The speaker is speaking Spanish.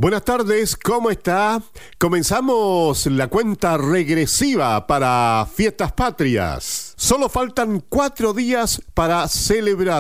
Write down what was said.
Buenas tardes, ¿cómo está? Comenzamos la cuenta regresiva para Fiestas Patrias. Solo faltan 4 días para celebrar